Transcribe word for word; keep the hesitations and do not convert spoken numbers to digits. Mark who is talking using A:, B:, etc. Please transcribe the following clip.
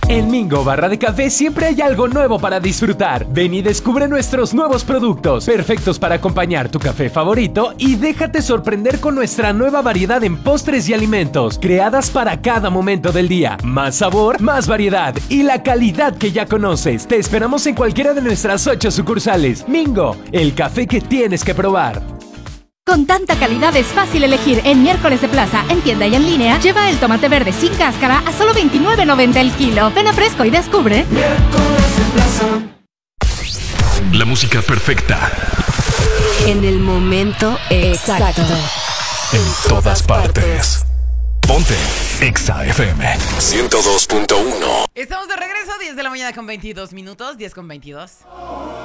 A: En Mingo Barra de Café siempre hay algo nuevo para disfrutar. Ven y descubre nuestros nuevos productos, perfectos para acompañar tu café favorito, y déjate sorprender con nuestra nueva variedad en postres y alimentos, creadas para cada momento del día. Más sabor, más variedad y la calidad que ya conoces. Te esperamos en cualquiera de nuestras ocho sucursales. Mingo, el café que tienes que probar.
B: Con tanta calidad es fácil elegir. En Miércoles de Plaza, en tienda y en línea, lleva el tomate verde sin cáscara a solo veintinueve noventa el kilo. Ven a Fresco y descubre.
C: Miércoles de Plaza.
D: La música perfecta.
E: En el momento exacto.
D: En todas partes. Ponte Exa F M ciento dos punto uno.
F: Estamos de regreso, diez de la mañana con veintidós minutos, diez con veintidós.